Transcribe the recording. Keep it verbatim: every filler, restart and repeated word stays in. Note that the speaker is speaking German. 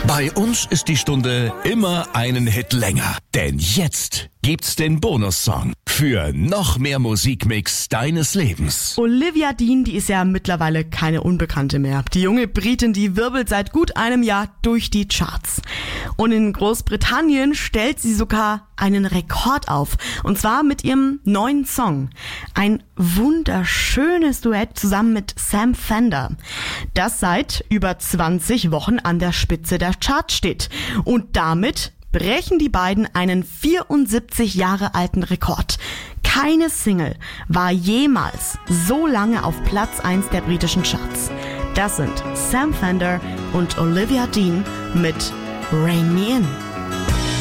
Bei uns ist die Stunde immer einen Hit länger. Denn jetzt gibt's den Bonussong für noch mehr Musikmix deines Lebens. Olivia Dean, die ist ja mittlerweile keine Unbekannte mehr. Die junge Britin, die wirbelt seit gut einem Jahr durch die Charts. Und in Großbritannien stellt sie sogar einen Rekord auf. Und zwar mit ihrem neuen Song. Ein wunderschönes Duett zusammen mit Sam Fender, das seit über zwanzig Wochen an der Spitze der Charts steht. Und damit brechen die beiden einen vierundsiebzig Jahre alten Rekord. Keine Single war jemals so lange auf Platz eins der britischen Charts. Das sind Sam Fender und Olivia Dean mit Rain Me In.